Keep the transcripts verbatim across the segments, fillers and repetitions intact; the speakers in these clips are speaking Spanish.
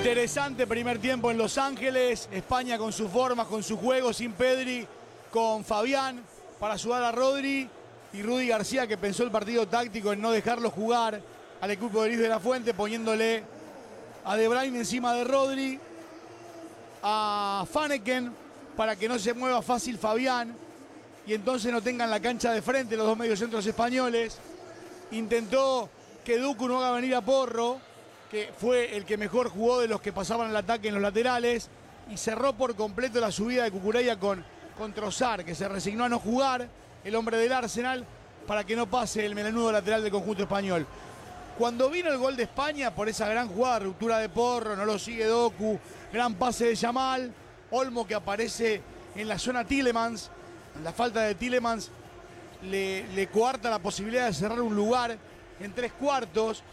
Interesante primer tiempo en Los Ángeles. España con sus formas, con su juego, sin Pedri, con Fabián para ayudar a Rodri y Rudy García, que pensó el partido táctico en no dejarlo jugar al equipo de Luis de la Fuente, poniéndole a De Bruyne encima de Rodri, a Fanneken para que no se mueva fácil Fabián y entonces no tengan la cancha de frente los dos mediocentros españoles. Intentó que Ducu no haga venir a Porro, que fue el que mejor jugó de los que pasaban al ataque en los laterales, y cerró por completo la subida de Cucurella con, con Trossard, que se resignó a no jugar, el hombre del Arsenal, para que no pase el melenudo lateral del conjunto español. Cuando vino el gol de España, por esa gran jugada, ruptura de Porro, no lo sigue Doku, gran pase de Yamal, Olmo que aparece en la zona Tielemans, la falta de Tielemans le, le coarta la posibilidad de cerrar un lugar en tres cuartos,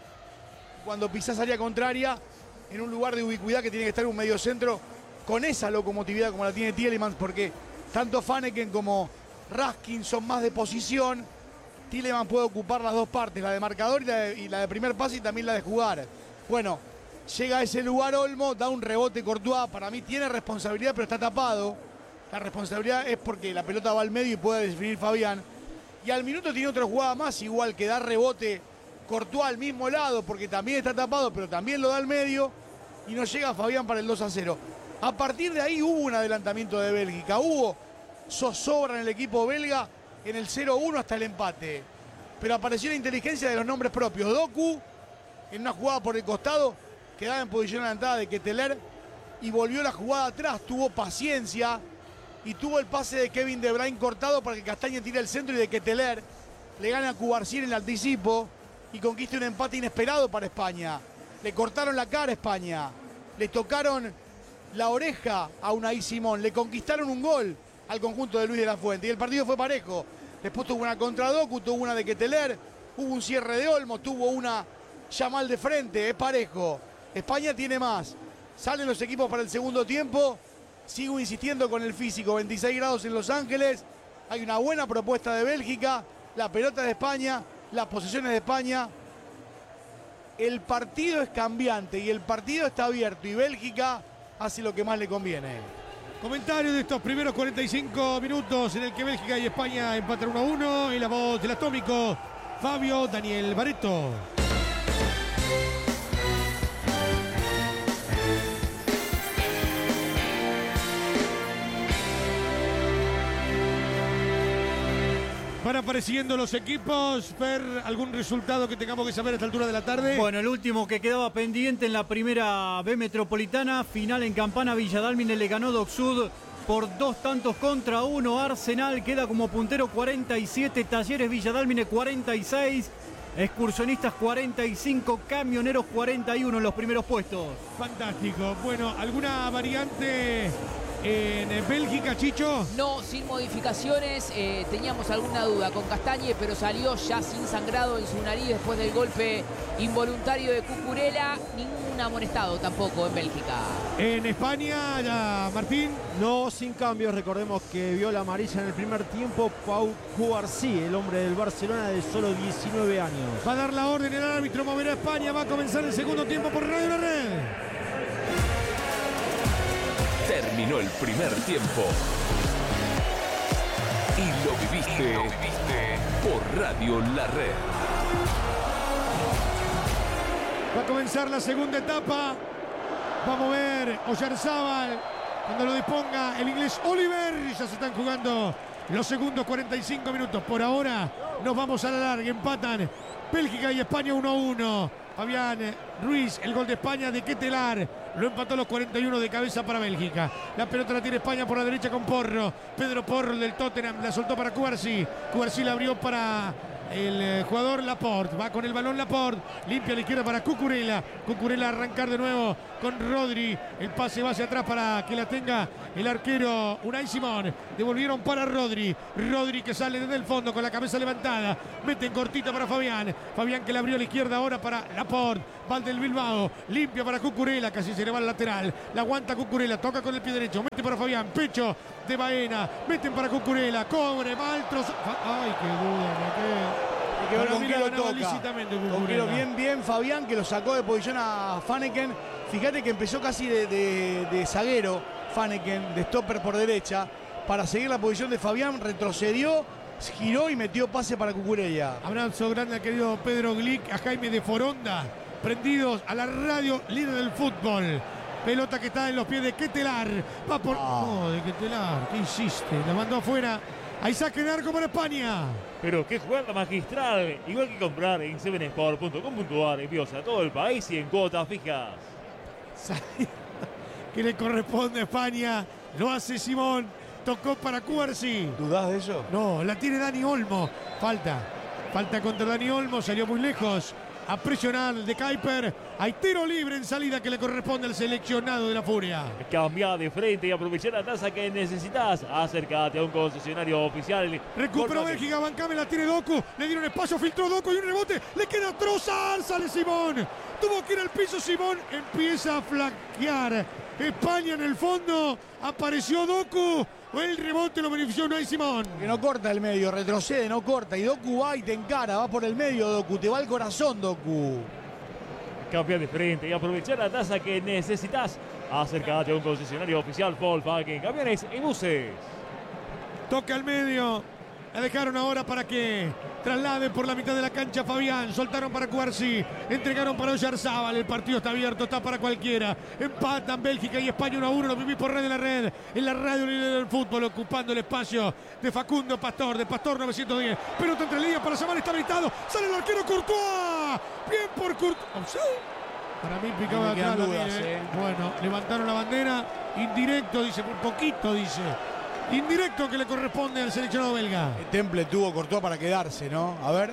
cuando pisás área contraria, en un lugar de ubicuidad que tiene que estar un mediocentro con esa locomotividad como la tiene Tielemans, porque tanto Fanneken como Raskin son más de posición. Tielemans puede ocupar las dos partes, la de marcador y la de, y la de primer pase y también la de jugar. Bueno, llega a ese lugar Olmo, da un rebote Courtois, para mí tiene responsabilidad pero está tapado. La responsabilidad es porque la pelota va al medio y puede definir Fabián. Y al minuto tiene otra jugada más, igual que da rebote Courtois al mismo lado, porque también está tapado, pero también lo da al medio, y no llega Fabián para el dos a cero. A partir de ahí hubo un adelantamiento de Bélgica, hubo zozobra en el equipo belga en el cero uno hasta el empate. Pero apareció la inteligencia de los nombres propios. Doku, en una jugada por el costado, quedaba en posición adelantada de Ketelaere, y volvió la jugada atrás, tuvo paciencia, y tuvo el pase de Kevin De Bruyne cortado para que Castañe tire el centro y de Ketelaere le gane a Cubarsí en el anticipo y conquiste un empate inesperado para España. Le cortaron la cara a España, le tocaron la oreja a Unai Simón, le conquistaron un gol al conjunto de Luis de la Fuente y el partido fue parejo. Después tuvo una contra Doku, tuvo una de Ketelaere, hubo un cierre de Olmo, tuvo una Yamal de frente, es parejo. España tiene más. Salen los equipos para el segundo tiempo. Sigo insistiendo con el físico, veintiséis grados en Los Ángeles. Hay una buena propuesta de Bélgica, la pelota de España, las posesiones de España. El partido es cambiante y el partido está abierto y Bélgica hace lo que más le conviene. Comentario de estos primeros cuarenta y cinco minutos en el que Bélgica y España empatan uno a uno. Y la voz del atómico Fabio Daniel Barreto. Van apareciendo los equipos. Fer, ¿algún resultado que tengamos que saber a esta altura de la tarde? Bueno, el último que quedaba pendiente en la primera B Metropolitana, final en Campana, Villa Dálmine le ganó Dock Sud por dos tantos contra uno. Arsenal queda como puntero cuarenta y siete, Talleres Villa Dálmine cuarenta y seis, Excursionistas cuarenta y cinco, Camioneros cuarenta y uno en los primeros puestos. Fantástico. Bueno, ¿alguna variante en Bélgica, Chicho? No, sin modificaciones. Eh, teníamos alguna duda con Castañe, pero salió ya sin sangrado en su nariz después del golpe involuntario de Cucurella. Ningún amonestado tampoco en Bélgica. En España, ya, Martín. No, sin cambios. Recordemos que vio la amarilla en el primer tiempo Pau Cubarsí, el hombre del Barcelona de solo diecinueve años. Va a dar la orden el árbitro, moverá a España. Va a comenzar el segundo tiempo por Radio La Red. Terminó el primer tiempo y lo viviste, y lo viviste por Radio La Red. Va a comenzar la segunda etapa. Va a mover Oyarzábal cuando lo disponga el inglés Oliver. Ya se están jugando los segundos cuarenta y cinco minutos. Por ahora nos vamos a la larga. Empatan Bélgica y España uno a uno. Fabián Ruiz, el gol de España de Ketelaere, lo empató a los cuarenta y uno de cabeza para Bélgica. La pelota la tiene España por la derecha con Porro. Pedro Porro, el del Tottenham, la soltó para Cubarsí. Cubarsí la abrió para el jugador Laporte. Va con el balón Laporte, limpia a la izquierda para Cucurella. Cucurella a arrancar de nuevo con Rodri. El pase va hacia atrás para que la tenga el arquero Unai Simón. Devolvieron para Rodri. Rodri que sale desde el fondo con la cabeza levantada. Mete en cortita para Fabián. Fabián que la abrió a la izquierda ahora para Laporte. Valde del Bilbao. Limpia para Cucurella. Casi se le va al lateral. La aguanta Cucurella. Toca con el pie derecho. Mete para Fabián. Pecho de Baena. Meten para Cucurella. Cobre. Va al trozo. Ay, qué duda me queda. que ver Para con mí qué la lo ganaba toca. lícitamente Con qué lo- Cucurella. bien, bien Fabián, que lo sacó de posición a Fanneken. Fíjate que empezó casi de, de, de zaguero Fanneken, de stopper por derecha, para seguir la posición de Fabián, retrocedió, giró y metió pase para Cucurella. Abrazo grande al querido Pedro Glick, a Jaime de Foronda, prendidos a la radio líder del fútbol. Pelota que está en los pies de Quetelar. Va por. Ah. No, de Quetelar. ¿Qué hiciste? La mandó afuera. Ahí saque de arco para España. Pero qué jugada magistral. Igual que comprar en seven sport punto com punto a r. Envíos a todo el país y en cuotas fijas. Salida que le corresponde a España. Lo hace Simón. Tocó para Cuarsi. ¿Dudás de eso? No, la tiene Dani Olmo. Falta. Falta contra Dani Olmo. Salió muy lejos. A presionar de Kuiper. Hay tiro libre en salida que le corresponde al seleccionado de la Furia. Cambia de frente y aprovechar la tasa que necesitas. Acércate a un concesionario oficial. Recuperó Volkswagen. Bélgica, Bancame, la tiene Doku, le dieron espacio, filtró Doku y un rebote, le queda Trossard, sale Simón, tuvo que ir al piso Simón, empieza a flaquear, España en el fondo, apareció Doku, el rebote lo benefició Unai Simón. Que no corta el medio, retrocede, no corta. Y Doku va y te encara, va por el medio Doku, te va al corazón Doku. Cambia de frente y aprovechar la tasa que necesitas. Acércate a un concesionario oficial Volkswagen, camiones y buses. Toca al medio, la dejaron ahora para que traslade por la mitad de la cancha Fabián, soltaron para Cuarsi, entregaron para Oyarzábal, el partido está abierto, está para cualquiera, empatan Bélgica y España uno a uno, lo vivís por Red de la Red, en la radio líder del fútbol, ocupando el espacio de Facundo Pastor, de Pastor novecientos diez, pelota entre líneas para Zamal, está habilitado, sale el arquero Courtois, bien por Courtois. Para mí picaba No me quedan atrás, dudas, también, ¿eh? eh. Bueno, levantaron la bandera, indirecto, dice, por poquito, dice. Indirecto que le corresponde al seleccionado belga. El Temple tuvo, cortó para quedarse, ¿no? A ver.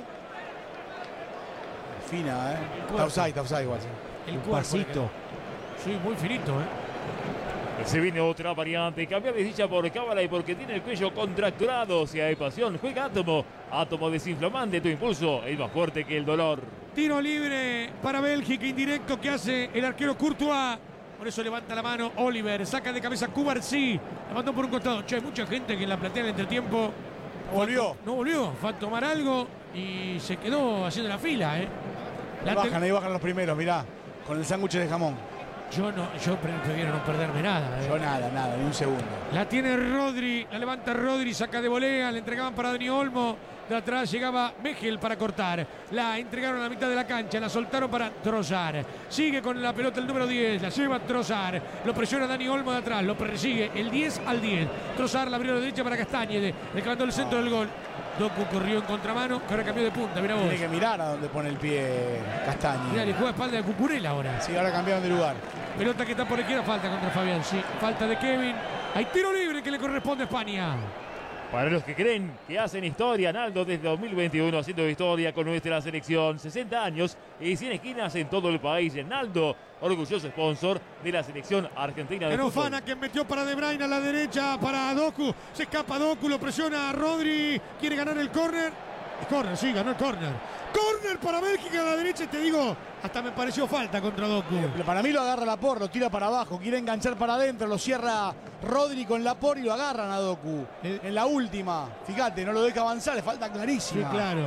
Fina, ¿eh? Está offside, está offside igual. Sí. El Un cuerpo pasito. le quedó. Sí, muy finito, ¿eh? Se viene otra variante, cambia de silla por cábala y porque tiene el cuello contracturado. Si hay pasión, juega Átomo. Átomo desinflamante, tu impulso es más fuerte que el dolor. Tiro libre para Bélgica, indirecto que hace el arquero Courtois. Por eso levanta la mano Oliver, saca de cabeza Cubarsí. La mandó por un costado. Che, hay mucha gente que en la platea en el entretiempo Volvió. no volvió. Fue a tomar algo y se quedó haciendo la fila, ¿eh? La te- Bajan, ahí bajan los primeros, mirá. Con el sándwich de jamón. Yo no, yo pre- prefiero no perderme nada, ¿eh? Yo nada, nada, ni un segundo. La tiene Rodri, la levanta Rodri, saca de volea, le entregaban para Dani Olmo. De atrás llegaba Mejel para cortar. La entregaron a la mitad de la cancha, la soltaron para Trossard. Sigue con la pelota el número diez, la lleva Trossard. Lo presiona Dani Olmo de atrás, lo persigue el diez al diez. Trossard la abrió a la derecha para Castañede, reclamando el centro del gol. Doku corrió en contramano, que ahora cambió de punta, mirá vos. Tiene que mirar a dónde pone el pie Castañi. Mirá, le juega espalda de Cucurella ahora. Sí, ahora cambiaron de lugar. Pelota que está por izquierda, falta contra Fabián, sí. Falta de Kevin. Hay tiro libre que le corresponde a España. Para los que creen que hacen historia, Naldo desde dos mil veintiuno haciendo historia con nuestra selección. sesenta años y cien esquinas en todo el país. Naldo, orgulloso sponsor de la selección argentina de Ganó fútbol. Fana, que metió para De Bruyne a la derecha para Doku. Se escapa Doku, lo presiona a Rodri. Quiere ganar el córner. El córner, sí, ganó el córner. Córner para Bélgica a la derecha. Y te digo, hasta me pareció falta contra Doku. Para mí lo agarra Laporte, lo tira para abajo, quiere enganchar para adentro, lo cierra Rodri con Laporte y lo agarran a Doku. El- En la última, fíjate, no lo deja avanzar, le falta Sí, clarísima. claro.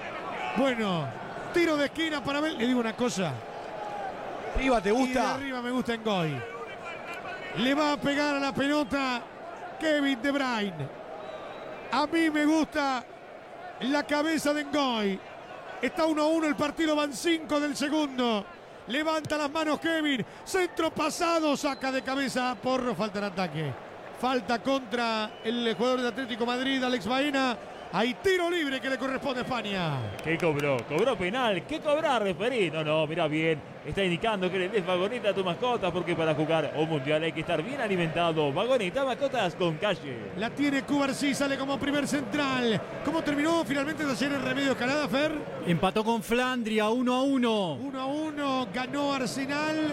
Bueno, tiro de esquina para Bélgica. Le digo una cosa. Arriba, ¿te Y de gusta? arriba me gusta Ngoy. Le va a pegar a la pelota Kevin De Bruyne. A mí me gusta la cabeza de Ngoy. Está uno a uno el partido, van cinco del segundo. Levanta las manos Kevin. Centro pasado, saca de cabeza Porro. Falta en ataque. Falta contra el jugador de Atlético Madrid, Alex Baena. Hay tiro libre que le corresponde a España. ¿Qué cobró? ¿Cobró penal? ¿Qué cobrar, referí? No, no, mira bien. Está indicando que le des vagoneta a tu mascota porque para jugar un mundial hay que estar bien alimentado. Vagoneta, mascotas con calle. La tiene Cubarsí, sale como primer central. ¿Cómo terminó finalmente de hacer el remedio Escalada, Fer? Empató con Flandria uno a uno. uno a uno, ganó Arsenal.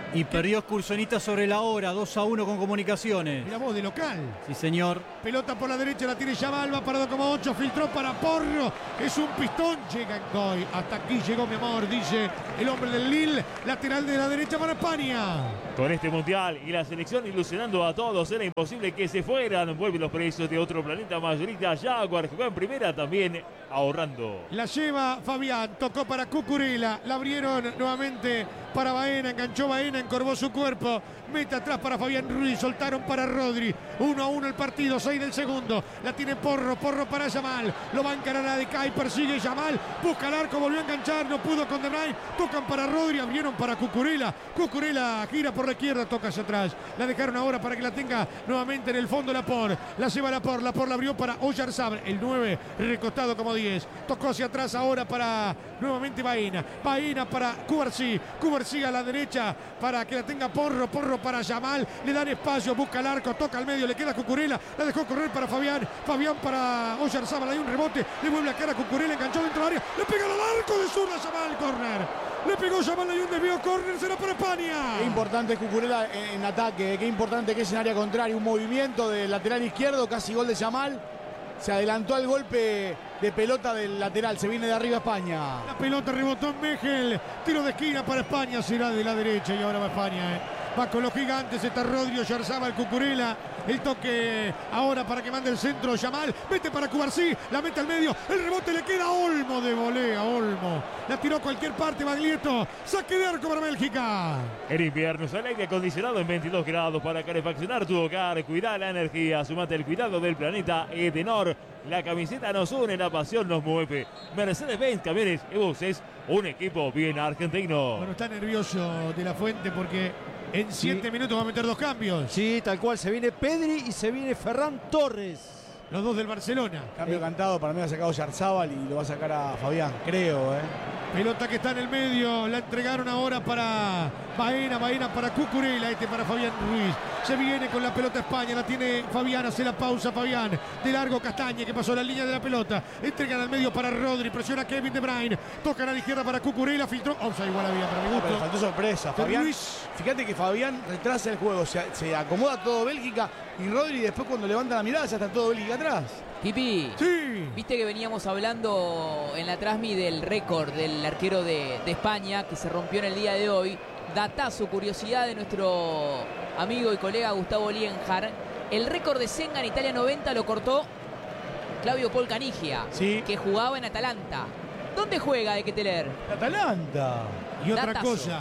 Y perdió Excursionista sobre la hora, dos a uno con Comunicaciones. Mira vos, de local. Sí, señor. Pelota por la derecha, la tiene Yamal, va parado como ocho, filtró para Porro, es un pistón, llega en Goy. Hasta aquí llegó mi amor, dice el hombre del Lille, lateral de la derecha para España. Con este mundial y la selección ilusionando a todos, era imposible que se fueran. Vuelven los precios de otro planeta. Mayorita Jaguar jugó en primera también, ahorrando. La lleva Fabián, tocó para Cucurella, la abrieron nuevamente para Baena, enganchó Baena, encorvó su cuerpo, mete atrás para Fabián Ruiz, soltaron para Rodri, uno a uno el partido, seis del segundo, la tiene Porro, Porro para Yamal, lo va a encarar a De Kay, persigue Yamal, busca el arco, volvió a enganchar, no pudo con De Bruyne, tocan para Rodri, abrieron para Cucurella, Cucurella gira por la izquierda, toca hacia atrás, la dejaron ahora para que la tenga nuevamente en el fondo Laporte, la lleva Laporte, Laporte la abrió para Oyarzabal, el nueve recostado como diez, tocó hacia atrás ahora para nuevamente Baena, Baena para Cubarsí, Cubarsí a la derecha para que la tenga Porro, Porro para Yamal, le dan espacio, busca el arco, toca al medio, le queda Cucurella, la dejó correr para Fabián, Fabián para Oyarzabal, hay un rebote, le vuelve la cara a Cucurella, enganchó dentro del área, le pega al arco de zurda Yamal, córner, le pegó Yamal, hay un desvío, córner, será para España. Qué importante es Cucurella en, en ataque, qué importante que es en área contraria, un movimiento del lateral izquierdo, casi gol de Yamal. Se adelantó al golpe de pelota del lateral, se viene de arriba España. La pelota rebotó en Mejel, tiro de esquina para España, será de la derecha y ahora va España. Eh. Va con los gigantes, está Rodri, Oyarzabal, Cucurella. El toque ahora para que mande el centro Yamal. Mete para Cubarsí, la mete al medio. El rebote le queda a Olmo de volea, Olmo. La tiró a cualquier parte, Baglietto. Saque de arco para Bélgica. En invierno, el aire acondicionado en veintidós grados para calefaccionar tu hogar. Cuidar la energía, sumate el cuidado del planeta Edenor. La camiseta nos une, la pasión nos mueve. Mercedes-Benz, camiones y buses, un equipo bien argentino. Bueno, está nervioso De La Fuente porque en siete sí. minutos va a meter dos cambios. Sí, tal cual. Se viene Pedri y se viene Ferran Torres. Los dos del Barcelona. Cambio eh. cantado, para mí ha sacado Oyarzabal y lo va a sacar a Fabián, creo. Eh. Pelota que está en el medio, la entregaron ahora para Baena, Baena para Cucurella, este para Fabián Ruiz. Se viene con la pelota España, la tiene Fabián, hace la pausa Fabián. De largo Castañe que pasó la línea de la pelota. Entregan al medio para Rodri, presiona Kevin De Bruyne. Tocan a la izquierda para Cucurella, filtró. Offside igual había para mi gusto. Pero faltó sorpresa. Fabián, Ruiz. Fíjate que Fabián retrasa el juego, se, se acomoda todo Bélgica y Rodri después cuando levanta la mirada ya está todo Bélgica atrás. Pipi, sí. Viste que veníamos hablando en la transmi del récord del arquero de, de España que se rompió en el día de hoy. Datazo, curiosidad de nuestro amigo y colega Gustavo Lienhard. El récord de Senga en Italia noventa lo cortó Claudio Paul Canigia, sí. que jugaba en Atalanta. ¿Dónde juega de Ketteler? Atalanta. Y otra Datazo. cosa,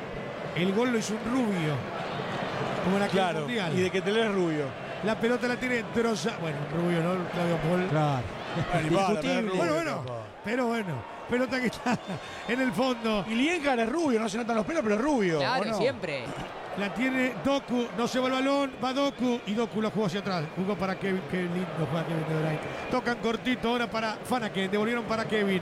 el gol lo hizo un rubio. Como la claro, mundial. Y de Ketteler rubio. La pelota la tiene Drosa. Bueno, rubio, ¿no? Claudio Paul. Claro. Discutible. Bueno, bueno. Pero bueno. Pelota que está en el fondo. Y Lienhard es rubio, no se notan los pelos, pero es rubio. Claro, no? siempre. La tiene Doku, no se va el balón, va Doku y Doku la jugó hacia atrás. Jugó para Kevin, qué lindo juega Kevin De Bruyne. Tocan cortito ahora para Fanaken, devolvieron para Kevin.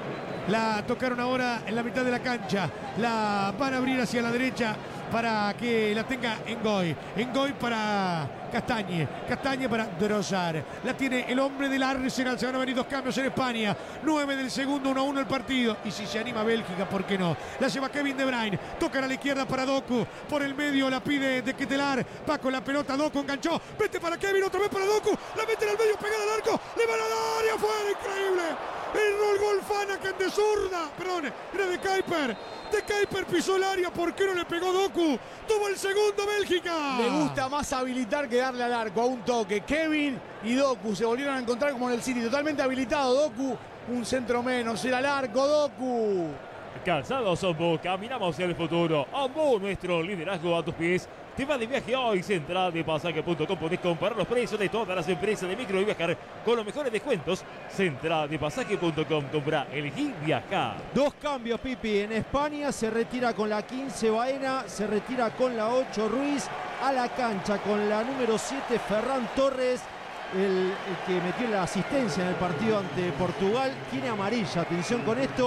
La tocaron ahora en la mitad de la cancha. La van a abrir hacia la derecha para que la tenga Ngoy. Ngoy para Castañe. Castañe para Drosar. La tiene el hombre del Arsenal. Se van a venir dos cambios en España. nueve del segundo, uno a uno el partido. Y si se anima Bélgica, ¿por qué no? La lleva Kevin De Bruyne. Tocan a la izquierda para Doku. Por el medio la pide de Ketteler. Va con la pelota. Doku enganchó. Vete para Kevin. Otra vez para Doku. La meten al medio. Pegada al arco. Le van a dar y afuera. Increíble. El gol Fanaken de zurda. Perdón. Era de Kuiper. De Kuiper pisó el área. ¿Por qué no le pegó Doku? Tuvo el segundo Bélgica. Le gusta más habilitar que darle al arco a un toque. Kevin y Doku se volvieron a encontrar como en el City. Totalmente habilitado Doku. Un centro menos. Era al arco Doku. Calzados Ombu, caminamos hacia el futuro. Ombu, nuestro liderazgo a tus pies. Te va de viaje hoy. Central de pasaje punto com. Podés comparar los precios de todas las empresas de micro y viajar con los mejores descuentos. Central de pasaje punto com. Compra, elegí, viajar. Dos cambios, Pipi. En España se retira con la quince Baena, se retira con la ocho Ruiz. A la cancha con la número siete Ferran Torres. El, el que metió la asistencia en el partido ante Portugal. Tiene amarilla. Atención con esto.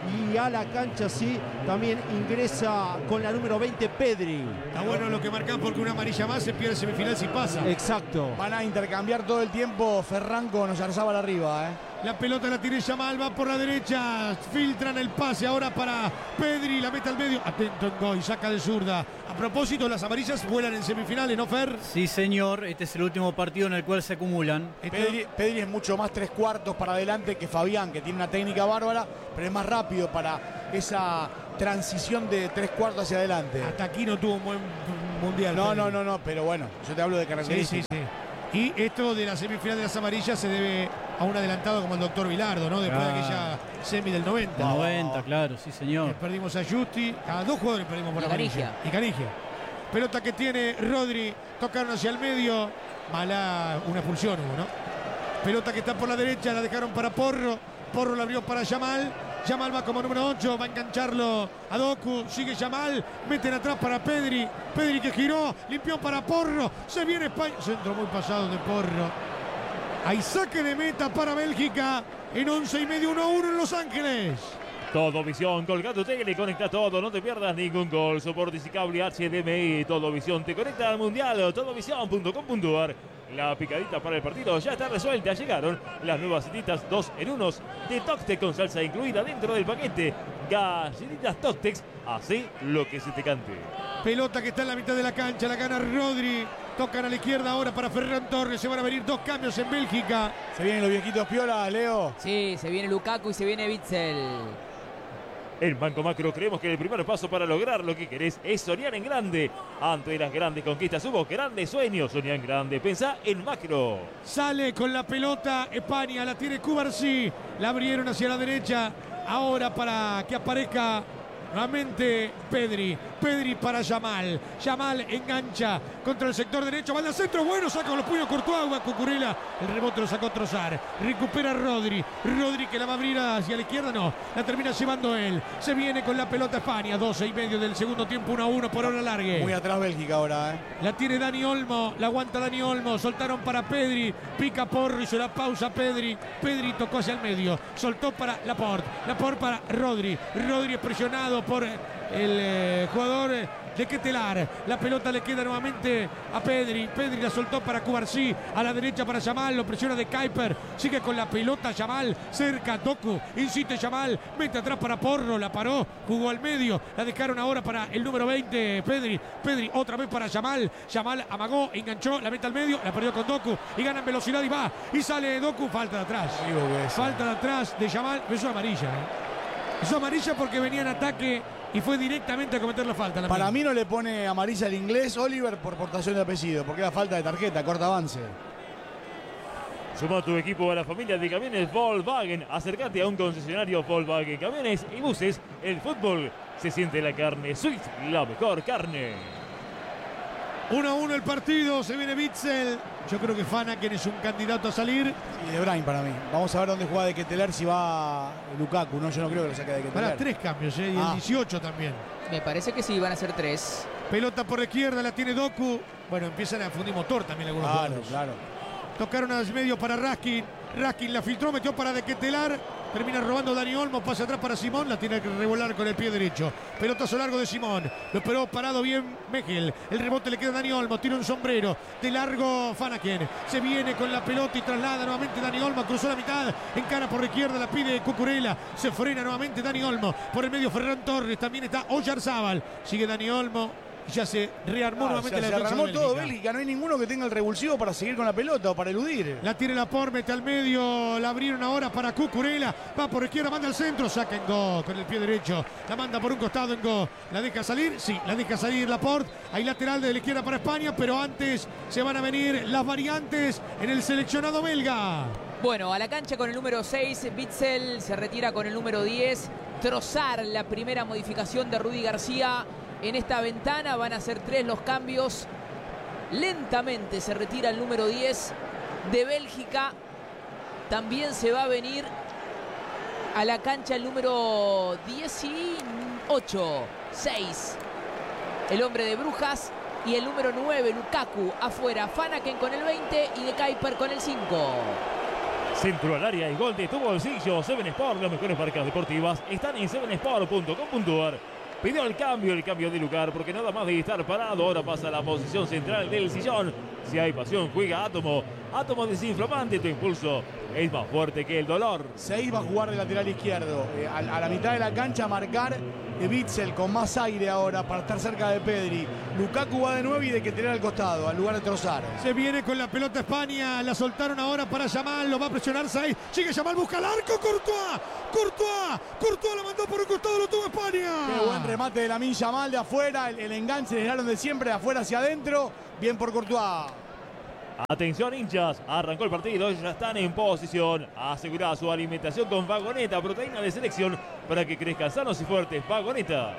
y a la cancha sí, también ingresa con la número veinte Pedri. Está bueno lo que marcan porque una amarilla más se pierde semifinal si pasa. Exacto. Van a intercambiar todo el tiempo Ferran con Oyarzábal arriba, ¿eh? La pelota la tiene Yamal, va por la derecha, filtran el pase ahora para Pedri, la mete al medio, atento en Goy, saca de zurda. A propósito, las amarillas vuelan en semifinales, ¿no, Fer? Sí, señor, este es el último partido en el cual se acumulan. Pedri, Pedri es mucho más tres cuartos para adelante que Fabián, que tiene una técnica bárbara, pero es más rápido para esa transición de tres cuartos hacia adelante. Hasta aquí no tuvo un buen mundial. No, Pedri. no, no, no, pero bueno, yo te hablo de Sí, características. sí, sí. Y esto de la semifinal de las amarillas se debe a un adelantado como el doctor Vilardo, ¿no? Después Ah. de aquella semi del noventa. Del noventa, claro, sí, Eh, señor. Perdimos a Justi, a dos jugadores perdimos por Y la Canigia. amarilla. Y Canigia. Pelota que tiene Rodri, tocaron hacia el medio, mala, una expulsión hubo, ¿no? Pelota que está por la derecha, la dejaron para Porro, Porro la abrió para Yamal, Yamal va como número ocho, va a engancharlo a Doku, sigue Yamal, meten atrás para Pedri, Pedri que giró, limpió para Porro, se viene España, centro muy pasado de Porro. Hay saque de meta para Bélgica en once y medio, uno a uno en Los Ángeles. Todo Visión, Colga tu tele, conecta todo, no te pierdas ningún gol. Soportes y cable H D M I, Todo Visión te conecta al Mundial, todovisión punto com punto ar. La picadita para el partido ya está resuelta, llegaron las nuevas galletitas dos en unos de Toctex con salsa incluida dentro del paquete. Galletitas Toctex, así lo que se te cante. Pelota que está en la mitad de la cancha, la gana Rodri. Tocan a la izquierda ahora para Ferran Torres. Se van a venir dos cambios en Bélgica. Se vienen los viejitos piola, Leo. Sí, se viene Lukaku y se viene Witzel. En Banco Macro creemos que el primer paso para lograr lo que querés es soñar en grande. Ante las grandes conquistas hubo grandes sueños. Soñá en grande, pensá en macro. Sale con la pelota España, la tiene Cubarsí. La abrieron hacia la derecha. Ahora para que aparezca nuevamente Pedri. Pedri para Yamal. Yamal engancha contra el sector derecho. Va al centro. Bueno, saca con los puños Courtois. Va Cucurella. El rebote lo sacó Trossard. Recupera Rodri. Rodri que la va a abrir hacia la izquierda. No. La termina llevando él. Se viene con la pelota España. doce y medio del segundo tiempo. uno a uno por hora largue. Muy atrás Bélgica ahora, ¿eh? La tiene Dani Olmo, la aguanta Dani Olmo, soltaron para Pedri, pica Porro, hizo la pausa Pedri, Pedri tocó hacia el medio, soltó para Laporte, Laporte para Rodri, Rodri es presionado por el eh, jugador de Ketelar, la pelota le queda nuevamente a Pedri, Pedri la soltó para Cubarsí, a la derecha para Yamal, lo presiona de Kuiper, sigue con la pelota Yamal, cerca Doku, insiste Yamal, mete atrás para Porro, la paró, jugó al medio, la dejaron ahora para el número veinte, Pedri, Pedri otra vez para Yamal, Yamal amagó, enganchó, la mete al medio, la perdió con Doku y gana en velocidad y va, y sale Doku, falta de atrás, falta de atrás de Yamal, eso amarilla, ¿eh? Eso amarilla porque venía en ataque y fue directamente a cometer la falta. La Para mí no le pone amarilla al inglés Oliver por portación de apellido, porque era falta de tarjeta, corta avance. Suma tu equipo a la familia de camiones Volkswagen. Acércate a un concesionario Volkswagen Camiones y Buses. El fútbol se siente en la carne. Swiss, la mejor carne. uno a uno el partido, se viene Witzel. Yo creo que Fanaken es un candidato a salir. Y De Bruyne para mí. Vamos a ver dónde juega de Ketelar si va Lukaku. No, yo no creo que lo saque de Ketelar. Para tres cambios, ¿eh? Y Ah. el dieciocho también. Me parece que sí, van a ser tres. Pelota por la izquierda, la tiene Doku. Bueno, empiezan a fundir motor también algunos Claro, jugadores. claro. Tocaron al medio para Raskin. Raskin la filtró, metió para De Ketelar. Termina robando Dani Olmo, pasa atrás para Simón, la tiene que revolar con el pie derecho. Pelotazo largo de Simón, lo esperó parado bien Mejel. El rebote le queda a Dani Olmo, tira un sombrero. De largo Fanaken, se viene con la pelota y traslada nuevamente Dani Olmo, cruzó la mitad, encara por la izquierda, la pide Cucurella. Se frena nuevamente Dani Olmo, por el medio Ferran Torres, también está Oyarzábal. Sigue Dani Olmo. Ya se rearmó Ah, nuevamente o sea, la se defensa rearmó de todo Bélgica. Bélgica. No hay ninguno que tenga el revulsivo para seguir con la pelota o para eludir. La tiene Laporte, mete al medio, la abrieron ahora para Cucurella, va por izquierda, manda al centro, saca en Go con el pie derecho, la manda por un costado en Go, la deja salir, sí, la deja salir Laporte, hay lateral de la izquierda para España, pero antes se van a venir las variantes en el seleccionado belga. Bueno, a la cancha con el número seis, Witzel se retira con el número diez, Trossard, la primera modificación de Rudi García. En esta ventana van a ser tres los cambios. Lentamente se retira el número diez de Bélgica. También se va a venir a la cancha el número dieciocho, seis. El hombre de Brujas. Y el número nueve, Lukaku, afuera. Fanaken con el veinte y De Kuiper con el cinco. Centro al área y gol de tu bolsillo. Seven Sport, las mejores marcas deportivas están en seven sport punto com punto a r. Pidió el cambio, el cambio de lugar, porque nada más de estar parado, ahora pasa a la posición central del sillón. Si hay pasión, juega Átomo. Átomo desinflamante, tu impulso es más fuerte que el dolor. Seis va a jugar de lateral izquierdo. Eh, a, a la mitad de la cancha a marcar eh, Witsel con más aire ahora para estar cerca de Pedri. Lukaku va de nuevo y de que tener al costado, al lugar de Trossard. Se viene con la pelota España, la soltaron ahora para Yamal, lo va a presionar seis. Sigue Yamal, busca el arco, Courtois, Courtois, Courtois la mandó por un costado, lo tuvo España. Qué buen remate de Lamine Yamal de afuera, el, el enganche le dieron de siempre, de afuera hacia adentro. Bien por Courtois. Atención hinchas, arrancó el partido, ya están en posición. Asegura su alimentación con Vagoneta, proteína de selección para que crezcan sanos y fuertes. Vagoneta.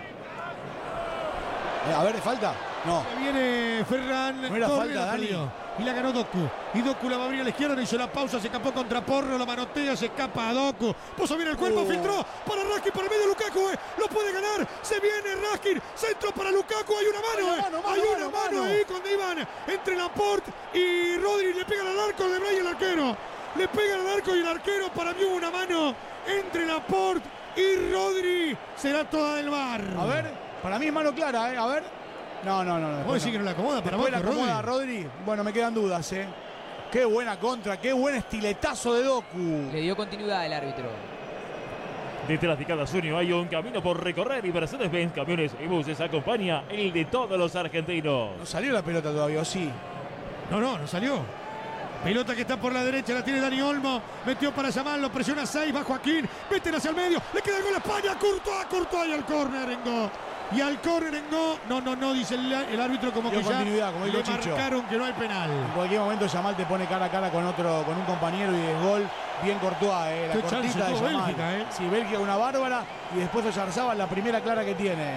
Eh, a ver, ¿falta? No. Se viene Ferran. No era corre, falta, la Dani. perdió. Y la ganó Doku. Y Doku la va a abrir a la izquierda, no hizo la pausa, se escapó contra Porro, la manotea, se escapa a Doku. Puso bien el cuerpo, Uh. filtró para Raskin, para el medio Lukaku, eh. Lo puede ganar. Se viene Raskin, centro para Lukaku, hay una mano, Hay eh. una mano, Hay mano, una mano, mano mano. ahí cuando iban entre Laporte y Rodri, le pegan al arco de Bray y el arquero. Le pegan al arco y el arquero, para mí hubo una mano entre Laporte y Rodri. Será toda del V A R. A ver, para mí es mano clara, ¿eh? A ver. No, no, no. no ¿Vos después decís que no la acomoda para Después vos, la acomoda Rodri? Rodri. Bueno, me quedan dudas, ¿eh? Qué buena contra, qué buen estiletazo de Doku. Le dio continuidad el árbitro. Detrás de cada sueño hay un camino por recorrer y Mercedes-Benz Camiones y Buses acompaña el de todos los argentinos. No salió la pelota todavía, ¿o sí? No, no, no salió. Pelota que está por la derecha, la tiene Dani Olmo. Metió para Yamal, lo presiona seis, va Joaquín. Meten hacia el medio, le queda el gol a España. Courtois, Courtois y al córner en go. Y al córner en go. No, no, no, dice el, el árbitro como Dio que ya continuidad, como dijo le Chicho. marcaron que no hay penal. En cualquier momento Yamal te pone cara a cara con otro, con un compañero y es gol. Bien Courtois, eh, la Qué cortita chance de tuvo Yamal. Bélgica, eh. Sí, Bélgica una bárbara y después Oyarzabal la primera clara que tiene.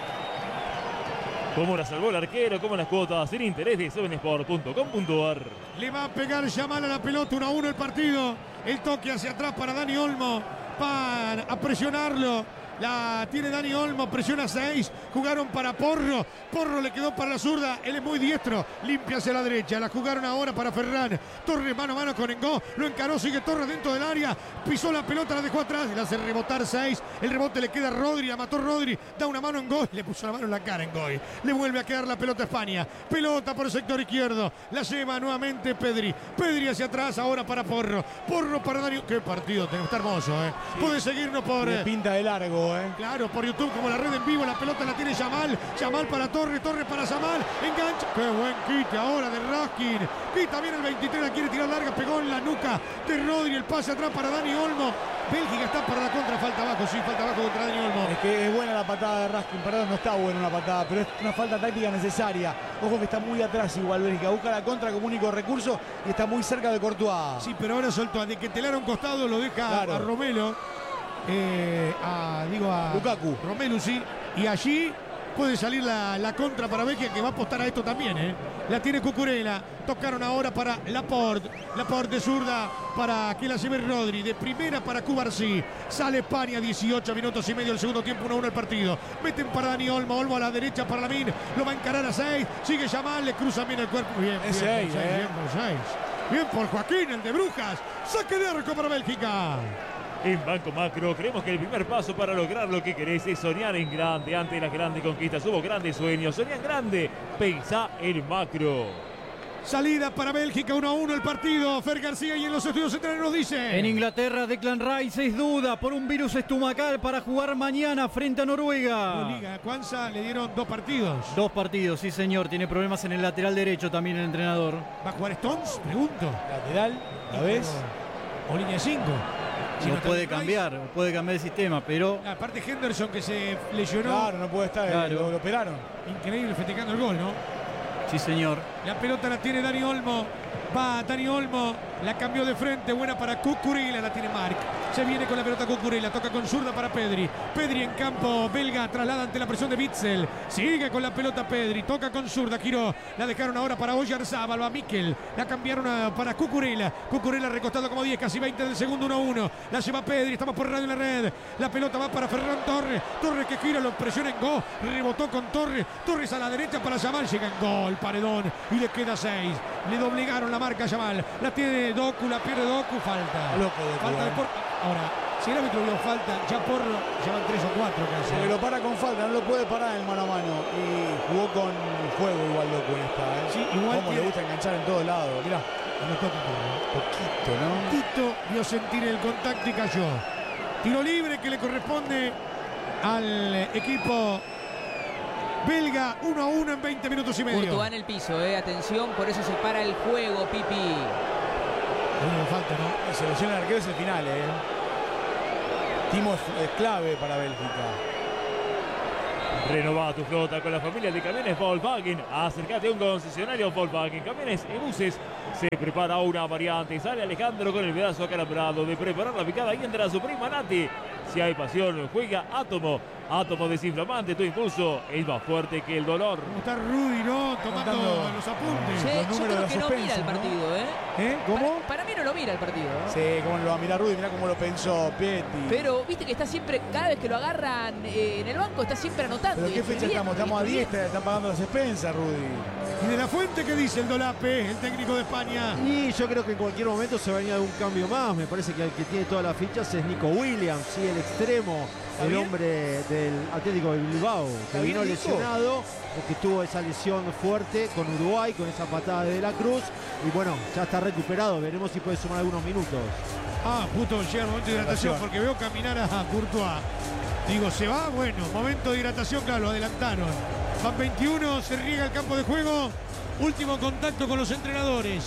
Cómo la salvó el arquero, cómo las cuotas, sin interés de seven sport punto com punto a r. Le va a pegar Yamal a la pelota, uno a uno el partido. El toque hacia atrás para Dani Olmo. Van a presionarlo. La tiene Dani Olmo, presiona seis. Jugaron para Porro. Porro le quedó para la zurda. Él es muy diestro. Limpia hacia la derecha. La jugaron ahora para Ferran. Torres mano a mano con Engó. Lo encaró, sigue Torres dentro del área. Pisó la pelota, la dejó atrás. Le hace rebotar seis. El rebote le queda a Rodri. La mató Rodri. Da una mano a Engó. Le puso la mano en la cara a Engó. Le vuelve a quedar la pelota a España. Pelota por el sector izquierdo. La lleva nuevamente Pedri. Pedri hacia atrás ahora para Porro. Porro para Dani. Qué partido. Está hermoso, ¿eh? Sí. Puede seguirnos por... Le pinta de largo, ¿eh? Claro, por YouTube como la red en vivo, la pelota la tiene Yamal, Yamal para Torres, Torres para Yamal, engancha, qué buen quite ahora de Raskin, quita bien el veintitrés, la quiere tirar larga, pegó en la nuca de Rodri, el pase atrás para Dani Olmo, Bélgica está para la contra, falta abajo, sí, falta abajo contra Dani Olmo. Es que es buena la patada de Raskin, perdón, no está buena una patada, pero es una falta táctica necesaria. Ojo que está muy atrás igual Bélgica, busca la contra como único recurso y está muy cerca de Courtois. Sí, pero ahora soltó, de que telar a un costado lo deja Claro. a Romelu. Eh, a, digo a Lukaku. Romelu, sí, y allí puede salir la, la contra para Bélgica, que va a apostar a esto también, ¿eh? La tiene Cucurella, tocaron ahora para Laporte, Laporte de zurda para que la lleve Rodri, de primera para Cubarsí, sale España, dieciocho minutos y medio del segundo tiempo, uno a uno el partido, meten para Dani Olmo, Olmo a la derecha para Lamine, lo va a encarar a seis, sigue Yamal, le cruza bien el cuerpo, bien, bien, Es por seis, seis, eh. bien por seis, bien por Joaquín, el de Brujas, saque de arco para Bélgica. En Banco Macro creemos que el primer paso para lograr lo que querés es soñar en grande. Ante las grandes conquistas hubo grandes sueños. Soñá en grande. Pensá en macro. Salida para Bélgica, uno a uno el partido. Fer García y en los estudios centrales nos dice. En Inglaterra, Declan Rice es duda por un virus estomacal para jugar mañana frente a Noruega. Liga, a Kwanza le dieron dos partidos. Dos partidos, sí señor. Tiene problemas en el lateral derecho también el entrenador. ¿Va a jugar Stones? Pregunto. Lateral, ¿la ves? O línea cinco. Si No no puede está cambiar, puede cambiar el sistema, pero Aparte Henderson que se lesionó. Claro, no puede estar, Claro. lo, lo operaron. Increíble festejando el gol, ¿no? sí señor. La pelota la tiene Dani Olmo. Va Dani Olmo. La cambió de frente. Buena para Cucurella. La tiene Marc. Se viene con la pelota Cucurella, toca con zurda para Pedri. Pedri en campo belga, traslada ante la presión de Witsel. Sigue con la pelota Pedri, toca con zurda, giró. La dejaron ahora para Oyarzabal, va Mikel. La cambiaron a, para Cucurella. Cucurella recostado como diez, casi veinte del segundo, uno a uno. La lleva Pedri, estamos por radio en la red. La pelota va para Ferran Torres. Torres que gira, lo presiona en gol. Rebotó con Torres. Torres a la derecha para Yamal, llega en gol, Paredón. Y le queda seis. Le doblegaron la marca a Yamal. La tiene Doku, la pierde Doku, falta. Loco, Doku, falta de eh. por... Ahora, si el árbitro vio falta, ya Porro llevan tres o cuatro casi. Porque lo para con falta, no lo puede parar en el mano a mano. Y jugó con juego igual Doku en esta. ¿eh? Sí, igual Cómo tiene- le gusta enganchar en todos lados. Mirá, Anotó Porro. poquito, ¿no? Tito vio sentir el contacto y cayó. Tiro libre que le corresponde al equipo belga. Uno a uno en veinte minutos y medio. Courtois en el piso, eh. Atención, por eso se para el juego, Pipi. Uno de falta, ¿no? Se lesiona el arquero, es el final, ¿eh? Timo es, es clave para Bélgica. Renová tu flota con la familia de camiones Volkswagen. Acércate a un concesionario Volkswagen. Camiones y buses. Se prepara una variante. Sale Alejandro con el pedazo acalambrado de preparar la picada y entra su prima Nati. Si hay pasión, juega Átomo. Átomo desinflamante. Tu impulso es más fuerte que el dolor. ¿Cómo está Rudy, no? Tomando Contando los apuntes. Che, los yo números creo de que no suspenso, mira el ¿no? partido, ¿eh? ¿Eh? ¿Cómo? Para, para mí no lo mira el partido, ¿no? Sí, cómo lo va a mirar Rudy, mirá cómo lo pensó Piatti. Pero viste que está siempre, cada vez que lo agarran eh, en el banco, está siempre anotando. ¿Pero y qué fecha escribiendo, estamos? Estamos a y diez, escribiendo. están pagando las expensas, Rudy. ¿Y de la Fuente qué dice el Dolape, el técnico de España? Y yo creo que en cualquier momento se va a venir algún cambio más. Me parece que el que tiene todas las fichas es Nico Williams, sí, el extremo, el bien? hombre del Atlético de Bilbao, que vino bien, Nico? lesionado, porque tuvo esa lesión fuerte con Uruguay, con esa patada de De la Cruz. Y bueno, ya está recuperado. Veremos si puede sumar algunos minutos. Ah, justo llega el momento de hidratación porque veo caminar a Courtois. Digo, ¿se va? Bueno, momento de hidratación, claro, lo adelantaron. Van veintiuno, se riega el campo de juego. Último contacto con los entrenadores.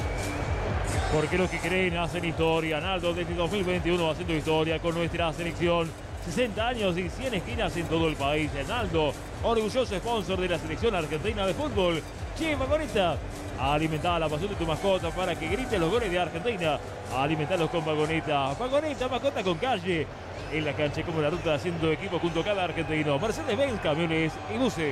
Porque los que creen hacen historia. Naldo desde dos mil veintiuno haciendo historia con nuestra selección. sesenta años y cien esquinas en todo el país. Naldo, orgulloso sponsor de la selección argentina de fútbol. Che, Vagoneta, alimenta la pasión de tu mascota para que grite los goles de Argentina. Alimentalos con Vagoneta. Vagoneta, mascota con calle. En la cancha como la ruta haciendo equipo junto a cada argentino. Mercedes-Benz, camiones y buses.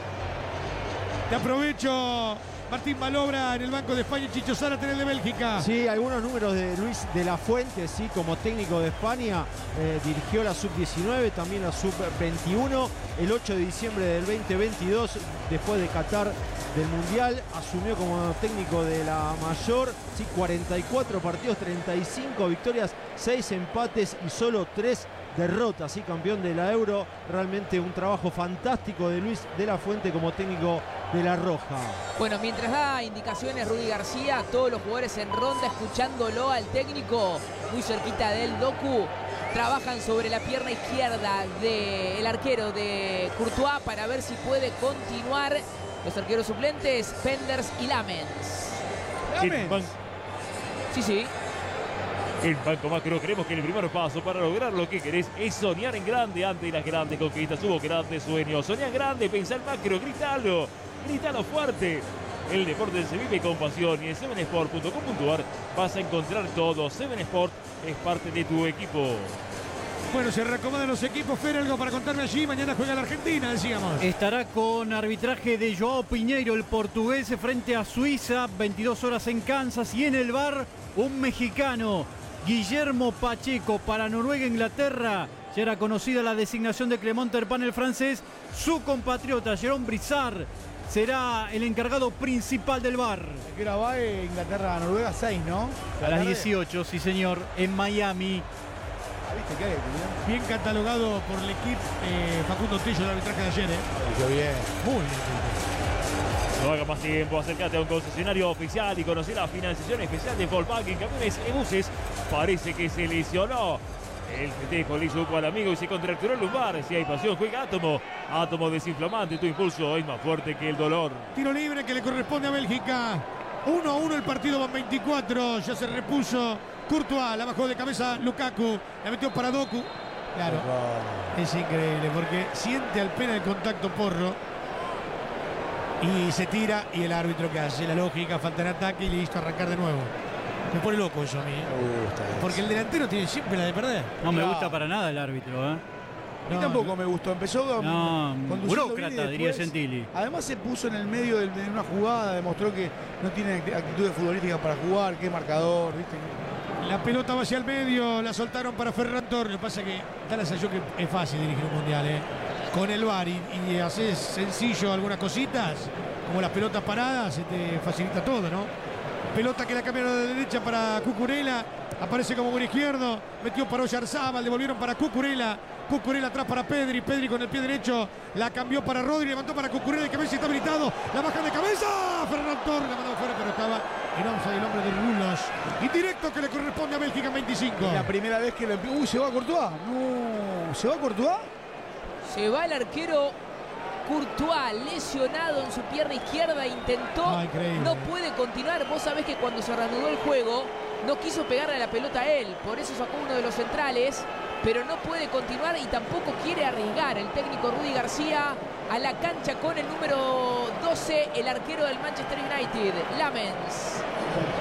Te aprovecho, Martín Malobra en el banco de España y Chicho Zárate en el de Bélgica. Sí, algunos números de Luis de la Fuente, sí, como técnico de España. Eh, dirigió la sub diecinueve, también la sub veintiuno. El ocho de diciembre del veinte veintidós, después de Qatar del Mundial, asumió como técnico de la mayor. Sí, cuarenta y cuatro partidos, treinta y cinco victorias, seis empates y solo tres derrotas. Sí, campeón de la Euro. Realmente un trabajo fantástico de Luis de la Fuente como técnico de la Roja. Bueno, mientras da indicaciones Rudy García, todos los jugadores en ronda escuchándolo al técnico, muy cerquita del Doku, trabajan sobre la pierna izquierda del arquero de Courtois para ver si puede continuar. Los arqueros suplentes, Penders y Lamens. En, ban- Sí, sí. en Banco Macro creemos que el primer paso para lograr lo que querés es soñar en grande ante las grandes conquistas. Hubo grandes sueños. Soñar grande, pensar macro, gritalo, gritalo fuerte. El deporte se vive con pasión y en seven sport punto com punto a r vas a encontrar todo. seven Sport es parte de tu equipo. Bueno, se reacomodan los equipos. Fer, algo para contarme allí. Mañana juega la Argentina, decíamos. Estará con arbitraje de Joao Piñeiro, el portugués, frente a Suiza, veintidós horas en Kansas. Y en el bar, un mexicano, Guillermo Pacheco, para Noruega, Inglaterra. Ya era conocida la designación de Clement Turpin, el francés. Su compatriota, Jérôme Brissard, será el encargado principal del bar. ¿Qué hora va? eh, Inglaterra, Noruega, seis, ¿no? A las dieciocho, sí señor, en Miami. Ah, ¿viste qué hay? Bien catalogado por el equipo eh, Facundo Tello del arbitraje de ayer, ¿eh? Qué bien. Muy bien. No haga más tiempo, acércate a un concesionario oficial y conocer la financiación especial de Volkswagen Camiones y Buses. Parece que se lesionó. El festejo le hizo al amigo y se contracturó el lumbar. Si hay pasión, juega Átomo. Átomo desinflamante, tu impulso es más fuerte que el dolor. Tiro libre que le corresponde a Bélgica. uno a uno el partido, van veinticuatro. Ya se repuso Courtois, la bajó de cabeza Lukaku, la metió para Doku. Claro, es increíble porque siente al pena el contacto Porro y se tira y el árbitro que hace la lógica, falta en ataque y listo, arrancar de nuevo. Me pone loco eso a mí. ¿eh? Me gusta eso. Porque el delantero tiene siempre la de perder. No me Claro. gusta para nada el árbitro, ¿eh? A mí tampoco me gustó. Empezó con, No, conduciendo burócrata, bien y diría después, Gentili. Además se puso en el medio de, de una jugada, demostró que no tiene act- actitudes futbolísticas para jugar, que es marcador, ¿viste? La pelota va hacia el medio, la soltaron para Ferran Torres. Lo que pasa es que da la sensación que es fácil dirigir un mundial, ¿eh? Con el V A R y, y haces sencillo algunas cositas, como las pelotas paradas, se te facilita todo, ¿no? Pelota que la cambiaron de derecha para Cucurella, aparece como buen izquierdo, metió para Oyarzábal, devolvieron para Cucurella. Cucurella atrás para Pedri, Pedri con el pie derecho, la cambió para Rodri, levantó para Cucurella, que Messi está habilitado, la baja de cabeza, Ferran Torres la mandó fuera, pero estaba en offside el hombre de Rulos. Y directo que le corresponde a Bélgica en veinticinco. Es la primera vez que lo empie- Uy, ¿se va Courtois? No, ¿se va Courtois? Se va el arquero Courtois, lesionado en su pierna izquierda, intentó, Ah, increíble. no puede continuar. Vos sabés que cuando se reanudó el juego no quiso pegarle a la pelota a él, por eso sacó uno de los centrales, pero no puede continuar y tampoco quiere arriesgar el técnico Rudy García a la cancha con el número doce, el arquero del Manchester United, Lamens.